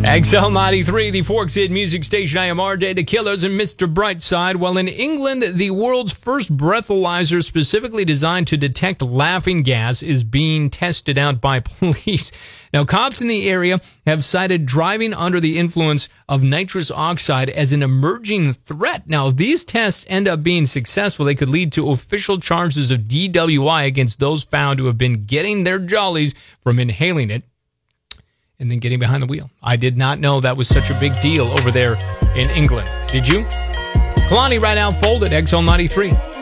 XL93, the Forks Hit Music Station. I am RJ, the Killers, and Mr. Brightside. Well, in England, the world's first breathalyzer specifically designed to detect laughing gas is being tested out by police. Now, cops in the area have cited driving under the influence of nitrous oxide as an emerging threat. Now, if these tests end up being successful, they could lead to official charges of DWI against those found to have been getting their jollies from inhaling it and then getting behind the wheel. I did not know that was such a big deal over there in England. Did you? Kalani right now, folded, XL93.